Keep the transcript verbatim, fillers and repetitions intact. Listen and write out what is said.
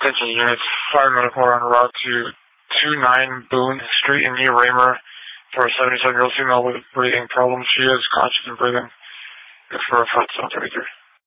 Attention units, fire medical on route to two nine Boone Street in New Raymer for a seventy-seven-year-old female with breathing problems. She is conscious and breathing. For a five seven thirty-three.